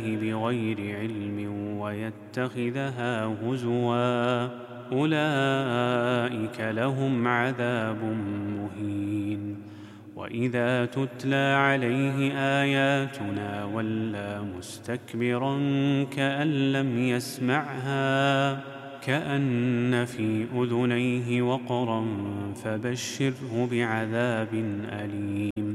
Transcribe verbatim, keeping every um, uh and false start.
بغير علم ويتخذها هزوا أولئك لهم عذاب مهين. وإذا تتلى عليه آياتنا ولى مستكبرا كأن لم يسمعها كأن في أذنيه وقرا فبشره بعذاب أليم.